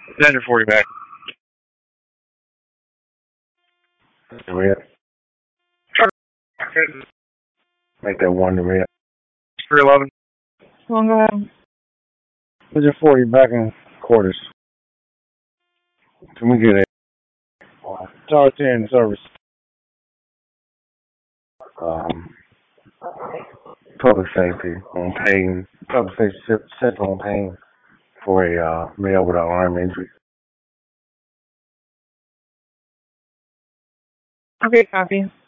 Send your 40 back. Red. Make that one to red. 311. Come on, go ahead. Put your 40 back in quarters. Can we get a tower 10 service? Public safety on pain. Public safety central on pain for a male with an arm injury. Okay, copy.